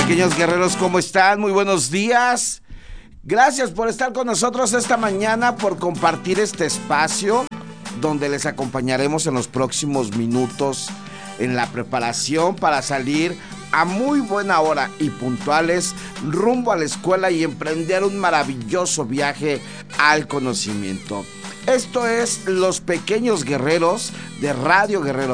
pequeños guerreros, ¿cómo están? Muy buenos días. Gracias por estar con nosotros esta mañana, por compartir este espacio donde les acompañaremos en los próximos minutos en la preparación para salir a muy buena hora y puntuales rumbo a la escuela y emprender un maravilloso viaje al conocimiento. Esto es Los Pequeños Guerreros de Radio Guerrero